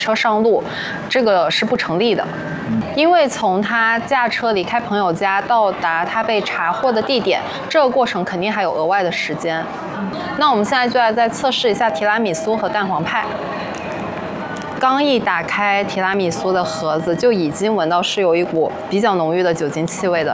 车上路，这个是不成立的。因为从他驾车离开朋友家到达他被查获的地点，这个过程肯定还有额外的时间。那我们现在就来再测试一下提拉米苏和蛋黄派。刚一打开提拉米苏的盒子，就已经闻到是有一股比较浓郁的酒精气味的。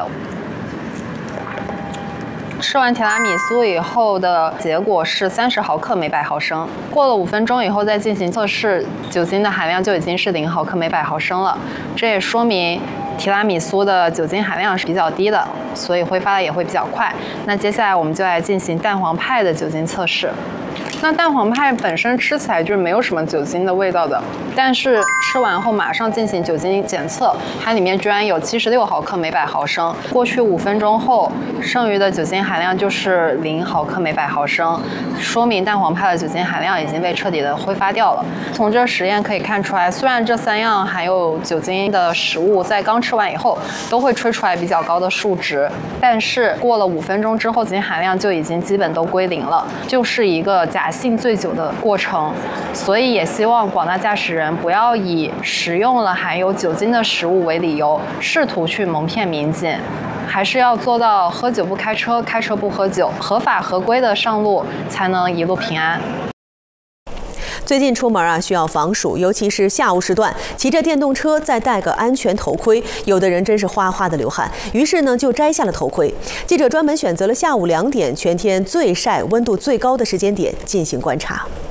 吃完提拉米苏以后的结果是30毫克每100毫升，过了5分钟以后再进行测试，酒精的含量就已经是0毫克每100毫升了。这也说明提拉米苏的酒精含量是比较低的，所以挥发的也会比较快。那接下来我们就来进行蛋黄派的酒精测试。那蛋黄派本身吃起来就是没有什么酒精的味道的，但是吃完后马上进行酒精检测，它里面居然有76毫克每100毫升。过去5分钟后，剩余的酒精含量就是0毫克每100毫升，说明蛋黄派的酒精含量已经被彻底的挥发掉了。从这实验可以看出来，虽然这3样含有酒精的食物在刚吃完以后都会吹出来比较高的数值，但是过了5分钟之后，酒精含量就已经基本都归0了，就是一个假性醉酒的过程。所以也希望广大驾驶人不要以食用了含有酒精的食物为理由，试图去蒙骗民警，还是要做到喝酒不开车，开车不喝酒，合法合规的上路，才能一路平安。 最近出门需要防暑，尤其是下午时段，骑着电动车再戴个安全头盔，有的人真是哗哗的流汗，于是呢就摘下了头盔。记者专门选择了下午2点全天最晒、温度最高的时间点进行观察。